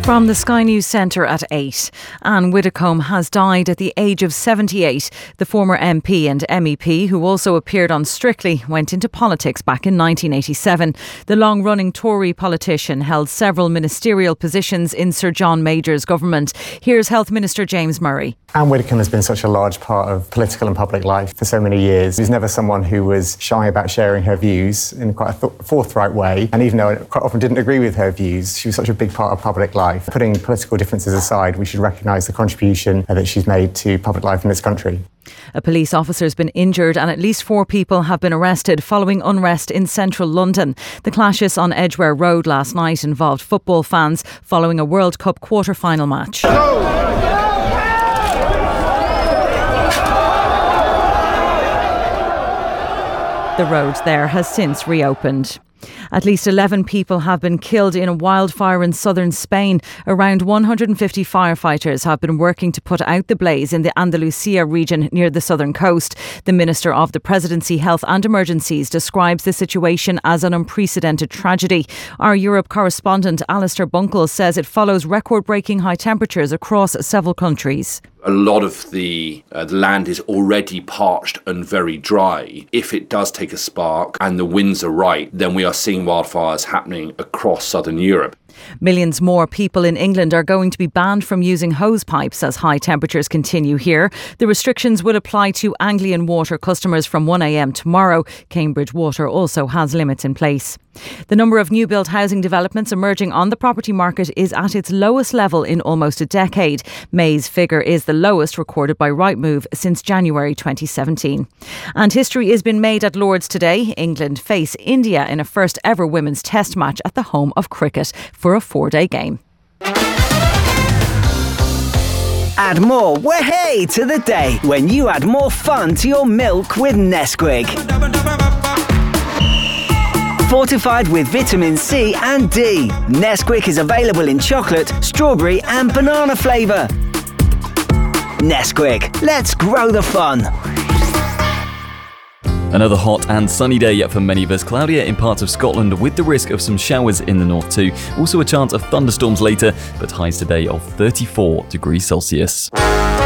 From the Sky News Centre at 8. Anne Widdecombe has died at the age of 78. The former MP and MEP, who also appeared on Strictly, went into politics back in 1987. The long-running Tory politician held several ministerial positions in Sir John Major's government. Here's Health Minister James Murray. Anne Widdecombe has been such a large part of political and public life for so many years. She was never someone who was shy about sharing her views in quite a forthright way. And even though I quite often didn't agree with her views, she was such a big part of public life. Putting political differences aside, we should recognise the contribution that she's made to public life in this country. A police officer has been injured and at least 4 people have been arrested following unrest in central London. The clashes on Edgware Road last night involved football fans following a World Cup quarter-final match. The road there has since reopened. At least 11 people have been killed in a wildfire in southern Spain. Around 150 firefighters have been working to put out the blaze in the Andalusia region near the southern coast. The Minister of the Presidency, Health and Emergencies describes the situation as an unprecedented tragedy. Our Europe correspondent Alistair Bunkle says it follows record-breaking high temperatures across several countries. A lot of the land is already parched and very dry. If it does take a spark and the winds are right, then we are seeing wildfires happening across southern Europe. Millions more people in England are going to be banned from using hose pipes as high temperatures continue here. The restrictions will apply to Anglian Water customers from 1 a.m. tomorrow. Cambridge Water also has limits in place. The number of new built housing developments emerging on the property market is at its lowest level in almost a decade. May's figure is the lowest recorded by Rightmove since January 2017. And history has been made at Lord's today. England face India in a first ever women's test match at the home of cricket for a 4-day game. Add more wahey to the day when you add more fun to your milk with Nesquik. Fortified with vitamin C and D. Nesquik is available in chocolate, strawberry and banana flavour. Nesquik, let's grow the fun. Another hot and sunny day yet for many of us. Cloudier in parts of Scotland with the risk of some showers in the north too. Also a chance of thunderstorms later, but highs today of 34 degrees Celsius.